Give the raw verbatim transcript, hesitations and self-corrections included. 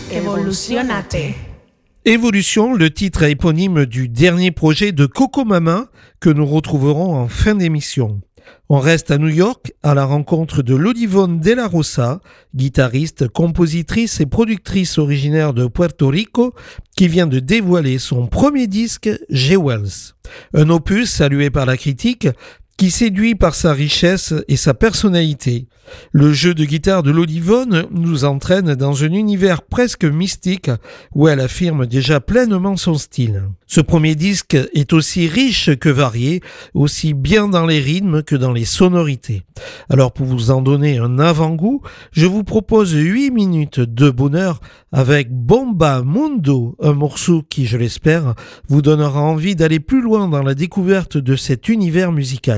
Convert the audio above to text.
Evolucionate. Évolution, le titre éponyme du dernier projet de Coco Mama que nous retrouverons en fin d'émission. On reste à New York à la rencontre de Lodivone De La Rosa, guitariste, compositrice et productrice originaire de Puerto Rico, qui vient de dévoiler son premier disque, Jewels. Un opus salué par la critique, qui séduit par sa richesse et sa personnalité. Le jeu de guitare de Lodivone nous entraîne dans un univers presque mystique où elle affirme déjà pleinement son style. Ce premier disque est aussi riche que varié, aussi bien dans les rythmes que dans les sonorités. Alors pour vous en donner un avant-goût, je vous propose huit minutes de bonheur avec Bomba Mundo, un morceau qui, je l'espère, vous donnera envie d'aller plus loin dans la découverte de cet univers musical.